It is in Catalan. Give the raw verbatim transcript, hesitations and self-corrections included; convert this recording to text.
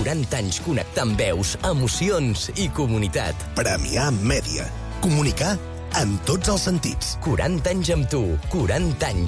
quaranta anys connectant veus, emocions i comunitat. Premià Mèdia. Comunicar en tots els sentits. quaranta anys amb tu, quaranta anys